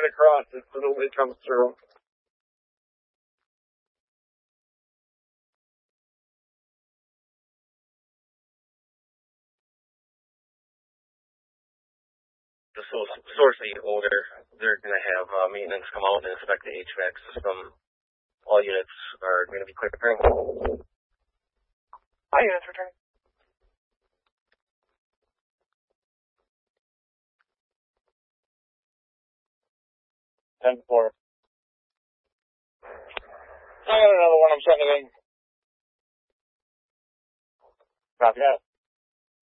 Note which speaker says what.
Speaker 1: right across as soon as it comes through. The source of the odor, they're going to have maintenance come out and inspect the HVAC system. All units are going to be clear. Hi, units returning. 10-4. I got another one I'm sending in. Copy that.